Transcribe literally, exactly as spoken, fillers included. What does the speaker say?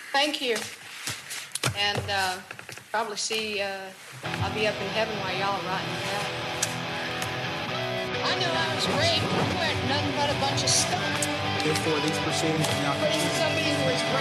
Thank you. And uh, probably see, uh, I'll be up in heaven while y'all are writing it out. I knew I was great. You weren't nothing but a bunch of stuff. Therefore, these proceedings do not Putting somebody who was great.